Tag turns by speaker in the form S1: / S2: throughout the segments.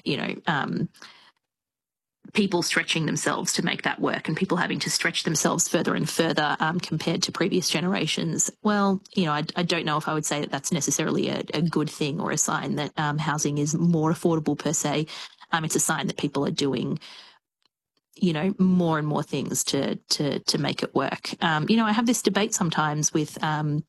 S1: people stretching themselves to make that work and people having to stretch themselves further and further compared to previous generations. Well, I don't know if I would say that that's necessarily a good thing or a sign that housing is more affordable per se. It's a sign that people are doing more and more things to make it work. I have this debate sometimes with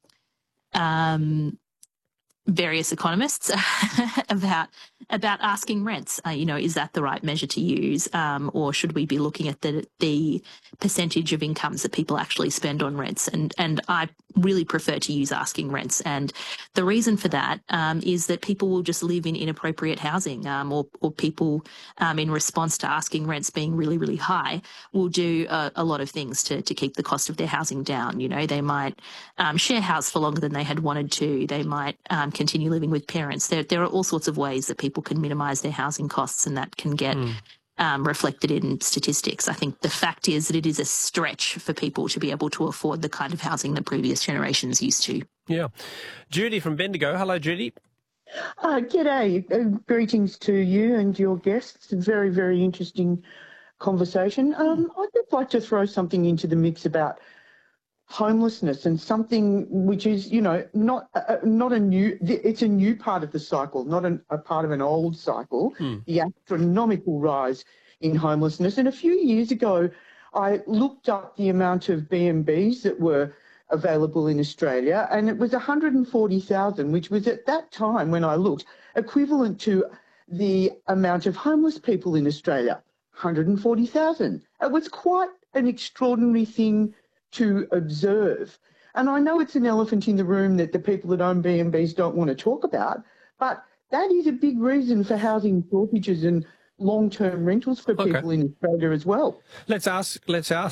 S1: various economists about asking rents. Is that the right measure to use, or should we be looking at the percentage of incomes that people actually spend on rents? And I really prefer to use asking rents. And the reason for that is that people will just live in inappropriate housing, or people in response to asking rents being really, really high will do a lot of things to keep the cost of their housing down. They might share house for longer than they had wanted to. They might continue living with parents. There are all sorts of ways that people can minimise their housing costs, and that can get reflected in statistics. I think the fact is that it is a stretch for people to be able to afford the kind of housing that previous generations used to.
S2: Yeah. Judy from Bendigo. Hello, Judy.
S3: G'day. Greetings to you and your guests. Very, very interesting conversation. I'd just like to throw something into the mix about homelessness, and something which is, not a new, it's a new part of the cycle, not a part of an old cycle, the astronomical rise in homelessness. And a few years ago, I looked up the amount of B&Bs that were available in Australia, and it was 140,000, which was at that time when I looked, equivalent to the amount of homeless people in Australia, 140,000. It was quite an extraordinary thing to observe. And I know it's an elephant in the room that the people that own B&Bs don't want to talk about, but that is a big reason for housing shortages and long-term rentals for people in Australia as well.
S2: Let's ask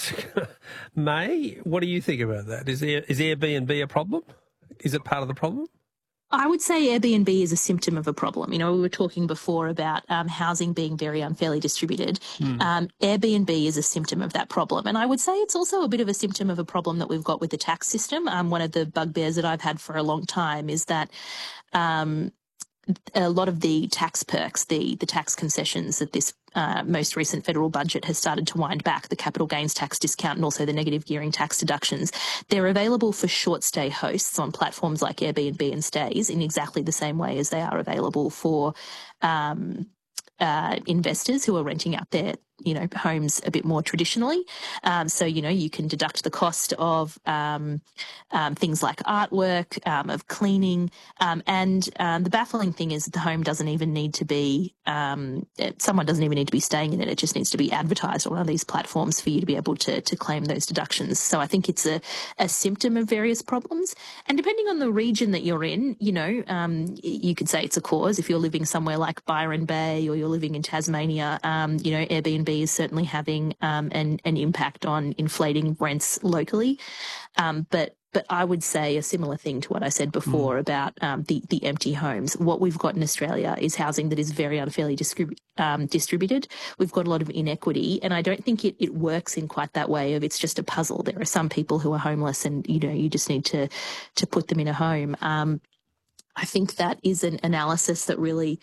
S2: May, what do you think about that? Is Airbnb a problem? Is it part of the problem?
S1: I would say Airbnb is a symptom of a problem. We were talking before about housing being very unfairly distributed. Airbnb is a symptom of that problem. And I would say it's also a bit of a symptom of a problem that we've got with the tax system. One of the bugbears that I've had for a long time is that a lot of the tax perks, the tax concessions that this most recent federal budget has started to wind back, the capital gains tax discount and also the negative gearing tax deductions, they're available for short stay hosts on platforms like Airbnb and Stays in exactly the same way as they are available for investors who are renting out their homes a bit more traditionally. So you can deduct the cost of things like artwork, of cleaning, and the baffling thing is that the home doesn't even need to be, someone doesn't even need to be staying in it. It just needs to be advertised on one of these platforms for you to be able to claim those deductions. So I think it's a symptom of various problems. And depending on the region that you're in, you could say it's a cause. If you're living somewhere like Byron Bay or you're living in Tasmania, Airbnb is certainly having an impact on inflating rents locally. But I would say a similar thing to what I said before about the empty homes. What we've got in Australia is housing that is very unfairly distributed. We've got a lot of inequity, and I don't think it works in quite that way of it's just a puzzle. There are some people who are homeless and, you just need to put them in a home. I think that is an analysis that really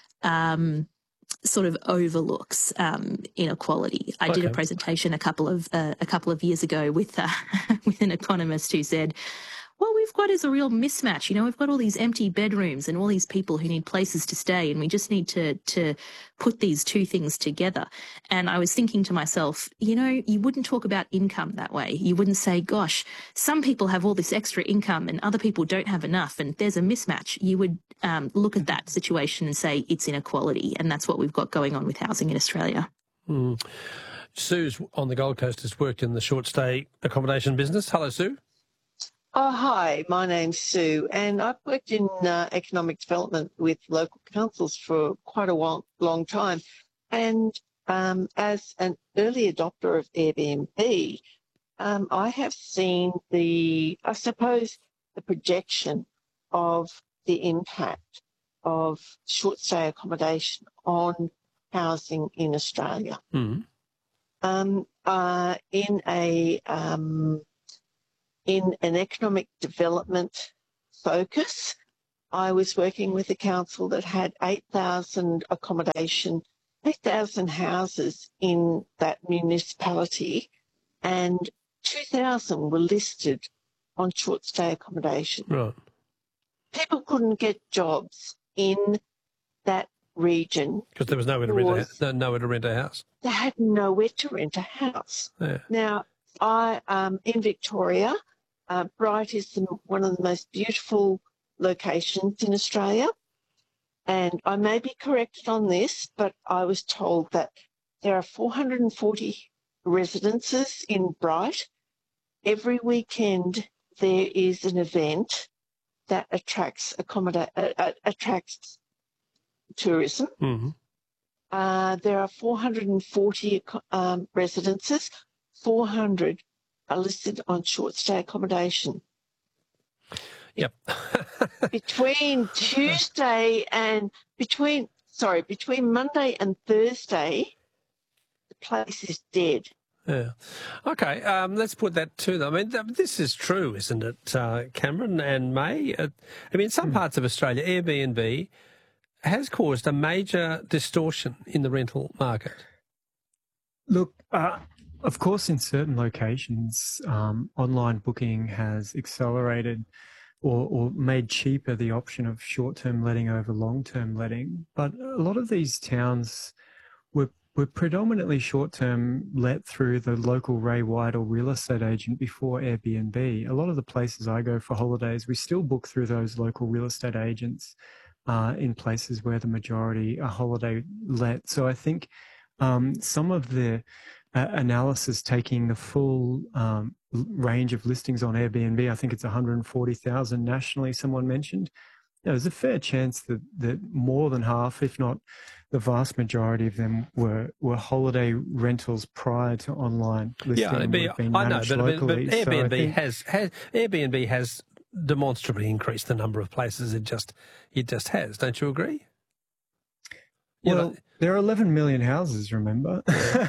S1: sort of overlooks inequality. I did a presentation a couple of years ago with with an economist who said, what we've got is a real mismatch. We've got all these empty bedrooms and all these people who need places to stay, and we just need to put these two things together. And I was thinking to myself, you wouldn't talk about income that way. You wouldn't say, gosh, some people have all this extra income and other people don't have enough, and there's a mismatch. You would look at that situation and say it's inequality, and that's what we've got going on with housing in Australia.
S2: Sue's on the Gold Coast, has worked in the short stay accommodation business. Hello, Sue.
S4: Oh, hi, my name's Sue, and I've worked in economic development with local councils for quite a long time. And as an early adopter of Airbnb, I have seen the projection of the impact of short stay accommodation on housing in Australia. In an economic development focus, I was working with a council that had 8,000 houses in that municipality, and 2,000 were listed on short stay accommodation.
S2: Right.
S4: People couldn't get jobs in that region
S2: Because there was nowhere to rent a house.
S4: They had nowhere to rent a house.
S2: Yeah.
S4: Now, in Victoria, Bright is one of the most beautiful locations in Australia. And I may be corrected on this, but I was told that there are 440 residences in Bright. Every weekend there is an event that attracts tourism.
S2: Mm-hmm.
S4: There are 440 residences. 400 are listed on short stay accommodation.
S2: Yep.
S4: between Monday and Thursday, the place is dead.
S2: Yeah. Okay. Let's put that to them. I mean, this is true, isn't it, Cameron and May? I mean, in some parts of Australia, Airbnb has caused a major distortion in the rental market.
S5: Look, of course, in certain locations, online booking has accelerated or made cheaper the option of short-term letting over long-term letting. But a lot of these towns were predominantly short-term let through the local Ray White or real estate agent before Airbnb. A lot of the places I go for holidays, we still book through those local real estate agents in places where the majority are holiday let. So I think some of the analysis taking the full range of listings on Airbnb, I think it's 140,000 nationally, someone mentioned. There's a fair chance that more than half, if not the vast majority of them, were holiday rentals prior to online listing.
S2: Yeah, I know, but Airbnb Airbnb has demonstrably increased the number of places it just has. Don't you agree?
S5: Well, there are 11 million houses, remember?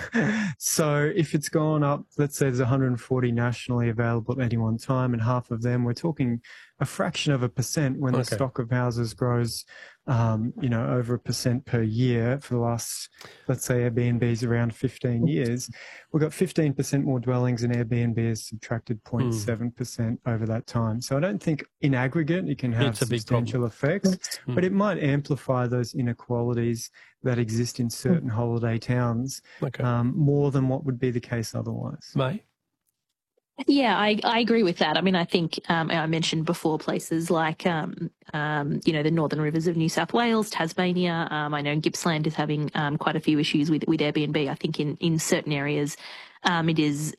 S5: So if it's gone up, let's say there's 140 nationally available at any one time, and half of them, we're talking a fraction of a percent when the stock of houses grows, over 1% per year for the last, let's say Airbnb's around 15 years. We've got 15% more dwellings, and Airbnb has subtracted 0.7% over that time. So I don't think in aggregate it can have substantial effects, but it might amplify those inequalities that exist in certain holiday towns more than what would be the case otherwise.
S2: May?
S1: Yeah, I agree with that. I mean, I think I mentioned before places like, the Northern Rivers of New South Wales, Tasmania. I know Gippsland is having quite a few issues with Airbnb. I think in certain areas it is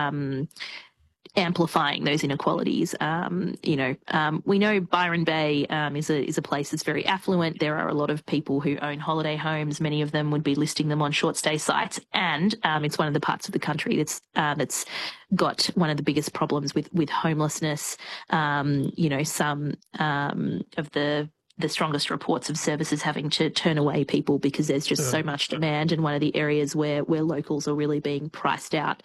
S1: amplifying those inequalities. We know Byron Bay is a place that's very affluent. There are a lot of people who own holiday homes. Many of them would be listing them on short stay sites, and it's one of the parts of the country that's got one of the biggest problems with homelessness. Some of the strongest reports of services having to turn away people because there's just so much demand, and one of the areas where locals are really being priced out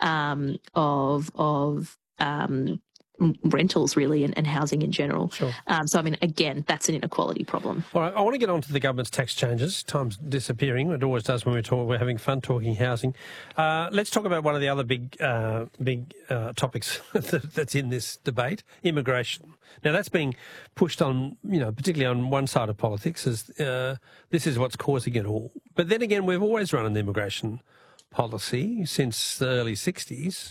S1: of rentals really and housing in general.
S2: Sure.
S1: So, I mean, again, that's an inequality problem.
S2: All right, I want to get on to the government's tax changes. Time's disappearing. It always does when we're having fun talking housing. Let's talk about one of the other big topics that's in this debate, immigration. Now, that's being pushed on, particularly on one side of politics, as this is what's causing it all. But then again, we've always run an immigration policy since the early 60s.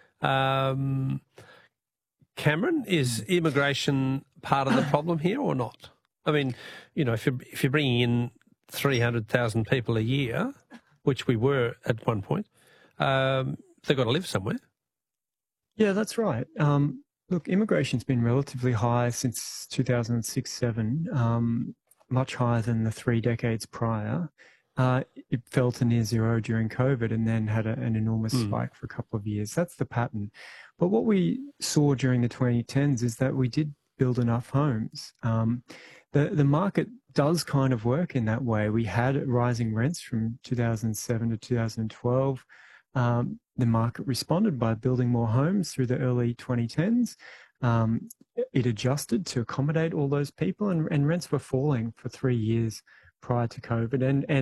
S2: Cameron, is immigration part of the problem here or not? I mean, if you're bringing in 300,000 people a year, which we were at one point, they've got to live somewhere.
S5: Yeah, that's right. Look, immigration's been relatively high since 2006-07, much higher than the 3 decades prior. It fell to near zero during COVID and then had an enormous spike for a couple of years. That's the pattern. But what we saw during the 2010s is that we did build enough homes. The market does kind of work in that way. We had rising rents from 2007 to 2012. The market responded by building more homes through the early 2010s. it adjusted to accommodate all those people, and rents were falling for 3 years prior to COVID. And